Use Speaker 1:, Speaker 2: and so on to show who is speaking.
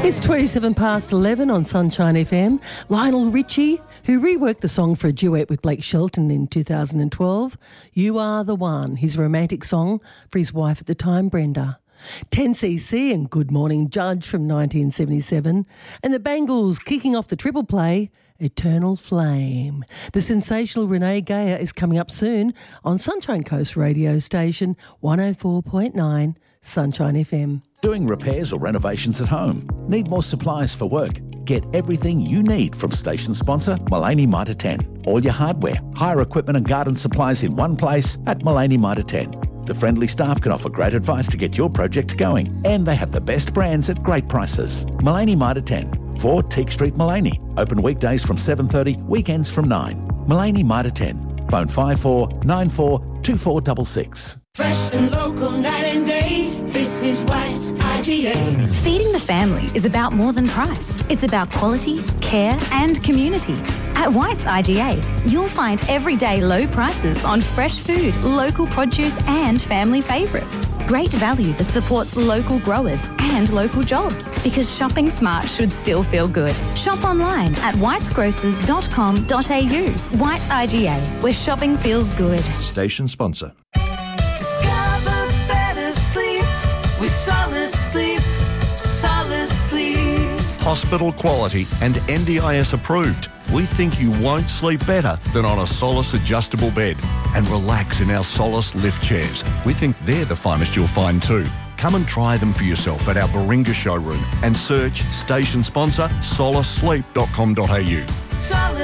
Speaker 1: It's 27 past 11 on Sunshine FM. Lionel Richie, who reworked the song for a duet with Blake Shelton in 2012. You Are the One, his romantic song for his wife at the time, Brenda. 10cc and Good Morning Judge from 1977. And the Bangles kicking off the triple play, Eternal Flame. The sensational Renee Geyer is coming up soon on Sunshine Coast radio station 104.9 Sunshine FM.
Speaker 2: Doing repairs or renovations at home? Need more supplies for work? Get everything you need from station sponsor Mullaney Mitre 10. All your hardware, hire equipment and garden supplies in one place at Mullaney Mitre 10. The friendly staff can offer great advice to get your project going, and they have the best brands at great prices. Mullaney Mitre 10, 4 Teak Street, Mullaney. Open weekdays from 7:30, weekends from 9. Mullaney Mitre 10. Phone 5494 2466.
Speaker 3: Fresh and local night and day. This is White's IGA.
Speaker 4: Feeding the family is about more than price. It's about quality, care and community. At White's IGA, you'll find everyday low prices on fresh food, local produce and family favourites. Great value that supports local growers and local jobs, because shopping smart should still feel good. Shop online at whitesgrocers.com.au. White's IGA, where shopping feels good.
Speaker 5: Station sponsor.
Speaker 3: Discover better sleep with Solid Sleep. Solid Sleep.
Speaker 5: Hospital quality and NDIS approved. We think you won't sleep better than on a Solace adjustable bed. And relax in our Solace lift chairs. We think they're the finest you'll find too. Come and try them for yourself at our Baringa showroom and search station sponsor solacesleep.com.au.
Speaker 3: Solid